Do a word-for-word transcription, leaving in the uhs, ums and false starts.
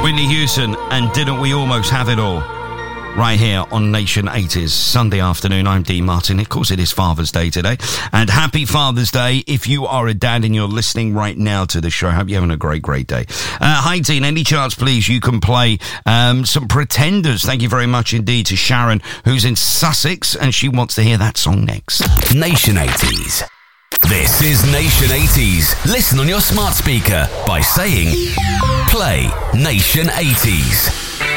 Whitney Houston and Didn't We Almost Have It All? Right here on Nation eighties, Sunday afternoon. I'm Dean Martin. Of course, it is Father's Day today. And happy Father's Day if you are a dad and you're listening right now to the show. I hope you're having a great, great day. Uh, hi, Dean. Any chance, please, you can play um, some Pretenders? Thank you very much indeed to Sharon, who's in Sussex, and she wants to hear that song next. Nation eighties. This is Nation eighties. Listen on your smart speaker by saying, play Nation eighties.